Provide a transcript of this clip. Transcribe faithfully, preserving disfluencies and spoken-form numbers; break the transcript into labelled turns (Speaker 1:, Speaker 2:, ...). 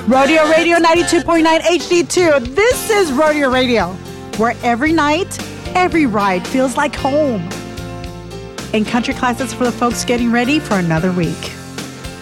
Speaker 1: Rodeo Radio ninety-two point nine H D two. This is Rodeo Radio, where every night, every ride feels like home. And country classics for the folks getting ready for another week.